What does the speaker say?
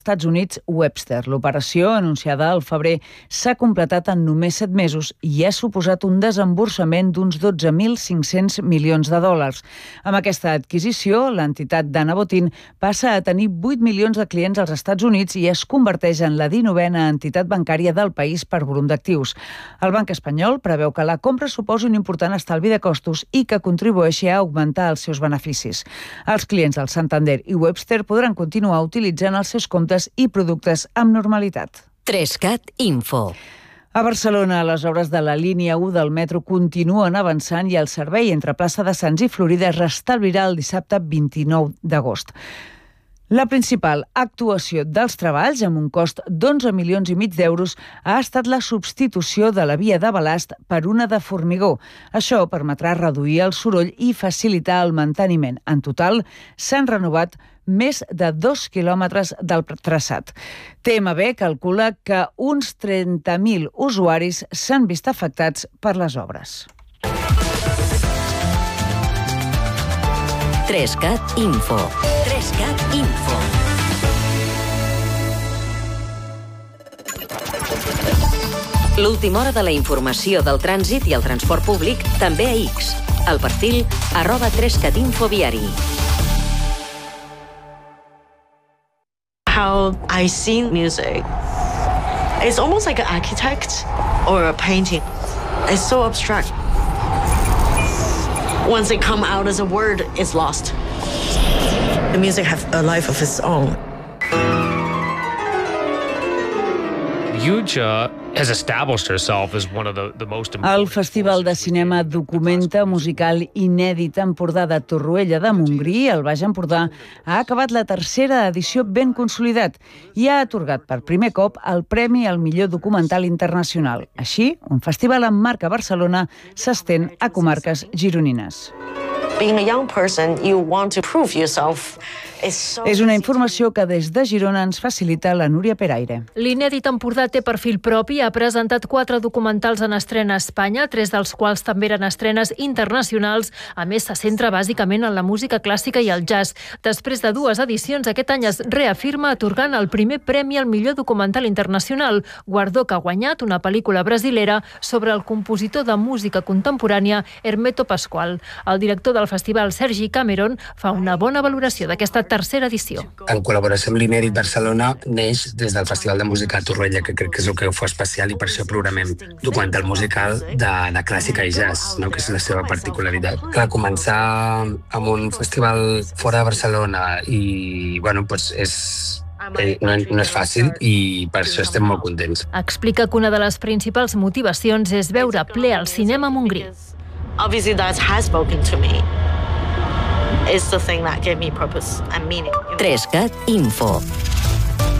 Estats Units Webster. L'operació, anunciada al febrer, s'ha completat en només 7 mesos i ha suposat un desemborsament d'uns 12.500 milions de dòlars. Amb aquesta adquisició, l'entitat d'Anna Botín passa a tenir 8 milions de clients als Estats Units i es converteix en la 19a entitat bancària del país per volum d'actius. El Banc Espanyol preveu que la compra suposi un important estalvi de costos i que contribueixi a augmentar els seus beneficis. Els clients del Santander i Webster podran continuar utilitzant els seus comptes i productes amb normalitat. 3CAT Info. A Barcelona, les obres de la línia 1 del metro continuen avançant i el servei entre plaça de Sants i Florida es restablerà el dissabte 29 d'agost. La principal actuació dels treballs, amb un cost d'11,5 milions d'euros, ha estat la substitució de la via de balast per una de formigó. Això permetrà reduir el soroll i facilitar el manteniment. En total, s'han renovat més de 2 quilòmetres del traçat. TMB calcula que uns 30.000 usuaris s'han vist afectats per les obres. 3CAT Info. 3CAT Info. L'última hora de la informació del trànsit i el transport públic també a X. El perfil @3CATinfoviari. How I see music. It's almost like an architect or a painting. It's so abstract. Once it comes out as a word, it's lost. The music has a life of its own. Yuja has established herself as one of the most important. El Festival de Cinema Documenta musical inèdit Empordà de Torroella de Montgrí, al Baix Empordà, ha acabat la tercera edició ben consolidat i ha atorgat per primer cop el Premi al millor documental internacional. Així, un festival amb marca a Barcelona s'estén a comarques gironines. Being a young person, you want to prove yourself. És una informació que des de Girona ens facilita la Núria Peraire. L'Inèdit Empordà té perfil propi, ha presentat 4 documentals en estrena a Espanya, 3 dels quals també eren estrenes internacionals. A més, se centra bàsicament en la música clàssica i el jazz. Després de 2 edicions, aquest any es reafirma atorgant el primer premi al millor documental internacional, guardó que ha guanyat una pel·lícula brasilera sobre el compositor de música contemporània Hermeto Pascoal. El director del festival, Sergi Cameron, fa una bona valoració d'aquesta tercera edició. En col·laboració amb l'Inèdit Barcelona neix des del Festival de Música a Torroella, que crec que és el que ho fa especial i per això programem documental musical de clàssica i jazz, no? Que és la seva particularitat. Clar, començar amb un festival fora de Barcelona i, bueno, doncs no és fàcil i per això estem molt contents. Explica que una de les principals motivacions és veure ple al cinema a Montgrí. Obviously, that has spoken to me. It's the thing that gave me purpose and meaning. 3CAT Info.